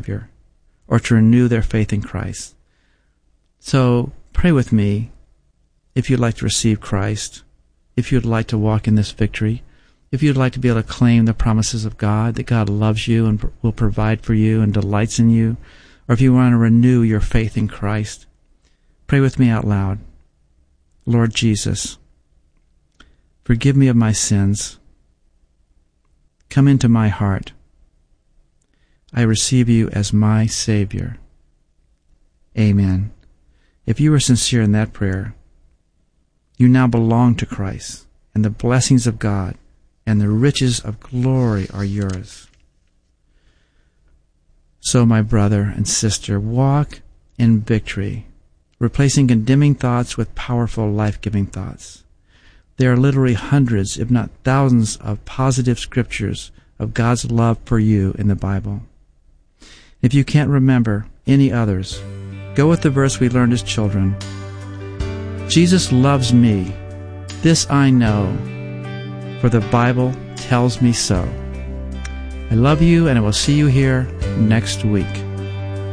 Savior or to renew their faith in Christ. So pray with me if you'd like to receive Christ, if you'd like to walk in this victory, if you'd like to be able to claim the promises of God, that God loves you and will provide for you and delights in you, or if you want to renew your faith in Christ. Pray with me out loud. Lord Jesus, forgive me of my sins. Come into my heart. I receive you as my Savior. Amen. If you are sincere in that prayer, you now belong to Christ, and the blessings of God and the riches of glory are yours. So, my brother and sister, walk in victory, replacing condemning thoughts with powerful, life-giving thoughts. There are literally hundreds, if not thousands, of positive scriptures of God's love for you in the Bible. If you can't remember any others, go with the verse we learned as children. Jesus loves me, this I know, for the Bible tells me so. I love you, and I will see you here next week.